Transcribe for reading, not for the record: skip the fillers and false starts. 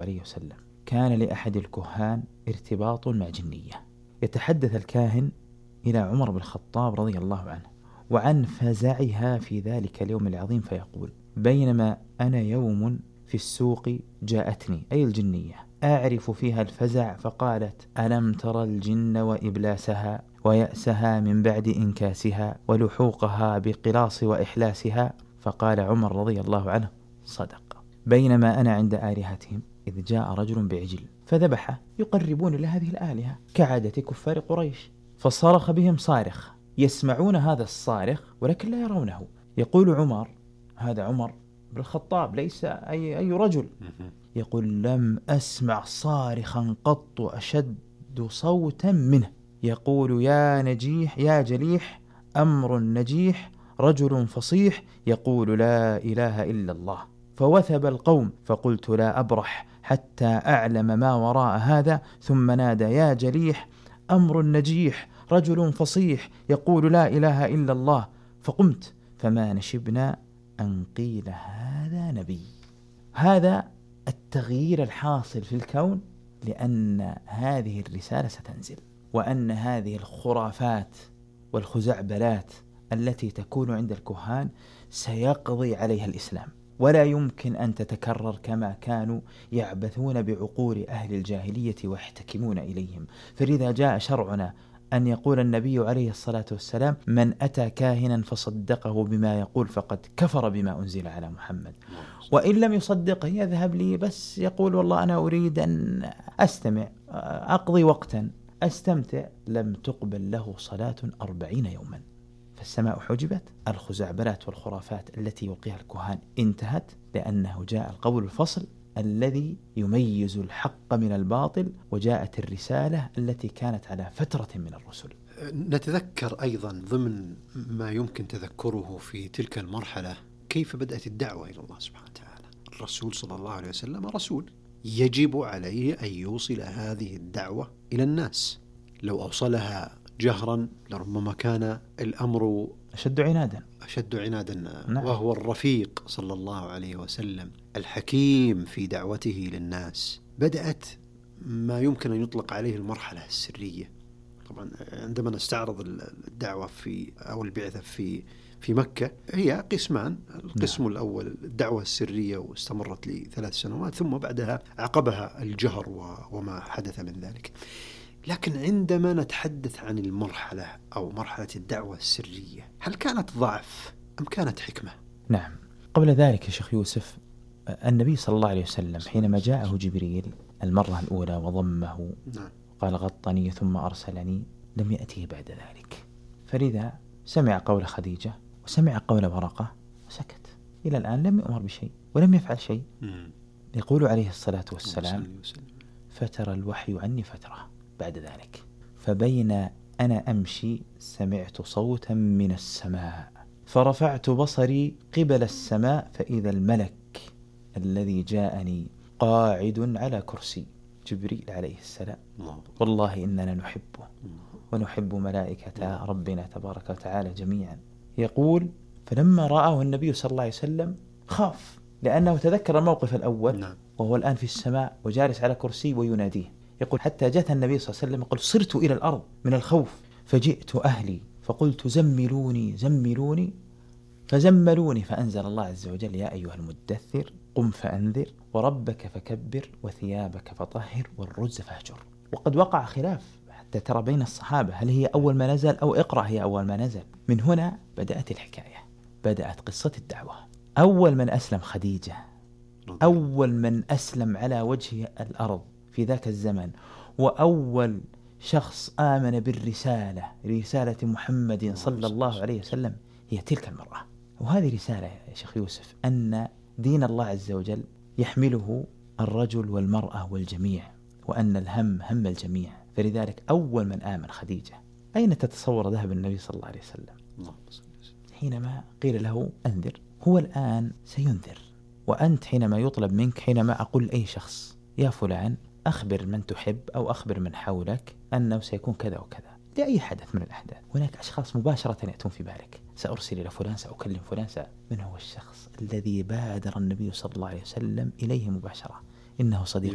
عليه وسلم كان لأحد الكهان ارتباط مع جنية. يتحدث الكاهن إلى عمر بن الخطاب رضي الله عنه وعن فزعها في ذلك اليوم العظيم فيقول: بينما أنا يوم في السوق جاءتني، أي الجنية، أعرف فيها الفزع، فقالت: ألم ترى الجن وإبلاسها ويأسها من بعد إنكاسها ولحوقها بقلاص وإحلاسها؟ فقال عمر رضي الله عنه: صدق. بينما أنا عند آلهتهم إذ جاء رجل بعجل فذبحه يقربون لهذه الآلهة كعادة كفار قريش، فصارخ بهم صارخ، يسمعون هذا الصارخ ولكن لا يرونه. يقول عمر، هذا عمر بن الخطاب ليس أي رجل، يقول: لم أسمع صارخا قط أشد صوتا منه، يقول: يا نجيح يا جليح أمر نجيح رجل فصيح يقول لا إله إلا الله. فوثب القوم، فقلت لا أبرح حتى أعلم ما وراء هذا، ثم نادى: يا جليح أمر نجيح رجل فصيح يقول لا إله إلا الله. فقمت فما نشبنا أن قيل هذا نبي. هذا التغيير الحاصل في الكون لأن هذه الرسالة ستنزل، وأن هذه الخرافات والخزعبلات التي تكون عند الكهان سيقضي عليها الإسلام، ولا يمكن أن تتكرر كما كانوا يعبثون بعقول أهل الجاهلية ويحتكمون إليهم. فلذا جاء شرعنا أن يقول النبي عليه الصلاة والسلام: من أتى كاهنا فصدقه بما يقول فقد كفر بما أنزل على محمد. وإن لم يصدقه يذهب لي بس يقول والله أنا أريد أن أستمع، أقضي وقتا، أستمتع، لم تقبل له صلاة 40 يوما. فالسماء حجبت، الخزعبلات والخرافات التي يلقيها الكهان انتهت، لأنه جاء القول الفصل الذي يميز الحق من الباطل، وجاءت الرسالة التي كانت على فترة من الرسل. نتذكر أيضا ضمن ما يمكن تذكره في تلك المرحلة كيف بدأت الدعوة إلى الله سبحانه وتعالى. الرسول صلى الله عليه وسلم رسول، يجب عليه أن يوصل هذه الدعوة إلى الناس. لو أوصلها جهرا لربما كان الأمر أشد عنادا. نعم. وهو الرفيق صلى الله عليه وسلم الحكيم في دعوته للناس. بدأت ما يمكن أن يطلق عليه المرحلة السرية. طبعا عندما نستعرض الدعوة أو البعثة في مكة هي قسمان. القسم نعم. الأول الدعوة السرية واستمرت ل3 سنوات، ثم بعدها عقبها الجهر وما حدث من ذلك. لكن عندما نتحدث عن المرحلة أو مرحلة الدعوة السرية، هل كانت ضعف أم كانت حكمة؟ نعم. قبل ذلك يا شيخ يوسف، النبي صلى الله عليه وسلم حينما جاءه جبريل المرة الأولى وضمه نعم. قال غطني ثم أرسلني، لم يأتيه بعد ذلك. فلذا سمع قول خديجة وسمع قول ورقة وسكت. إلى الآن لم يؤمر بشيء ولم يفعل شيء. يقول عليه الصلاة والسلام: فتر الوحي عني فترة بعد ذلك، فبين أنا أمشي سمعت صوتا من السماء، فرفعت بصري قبل السماء فإذا الملك الذي جاءني قاعد على كرسي، جبريل عليه السلام. والله إننا نحبه ونحب ملائكة ربنا تبارك وتعالى جميعا. يقول: فلما رآه النبي صلى الله عليه وسلم خاف، لأنه تذكر الموقف الأول وهو الآن في السماء وجالس على كرسي ويناديه. يقول: حتى جاء النبي صلى الله عليه وسلم يقول: صرت إلى الأرض من الخوف، فجئت أهلي فقلت زملوني زملوني، فزملوني، فأنزل الله عز وجل: يا أيها المدثر قم فأنذر وربك فكبر وثيابك فطهر والرجز فاهجر. وقد وقع خلاف حتى ترى بين الصحابة هل هي أول ما نزل أو اقرأ هي أول ما نزل. من هنا بدأت الحكاية، بدأت قصة الدعوة. أول من أسلم خديجة، أول من أسلم على وجه الأرض في ذاك الزمن، وأول شخص آمن بالرسالة، رسالة محمد صلى الله عليه وسلم، هي تلك المرأة. وهذه رسالة يا شيخ يوسف، أن دين الله عز وجل يحمله الرجل والمرأة والجميع، وأن الهم هم الجميع. فلذلك أول من آمن خديجة. أين تتصور ذهب النبي صلى الله عليه وسلم حينما قيل له أنذر؟ هو الآن سينذر. وأنت حينما يطلب منك، حينما أقول أي شخص يا فلان أخبر من تحب أو أخبر من حولك أنه سيكون كذا وكذا لأي حدث من الأحداث، هناك أشخاص مباشرة يأتون في بالك، سأرسل إلى فلان، سأكلم فلان، من هو الشخص الذي بادر النبي صلى الله عليه وسلم إليه مباشرة؟ إنه صديق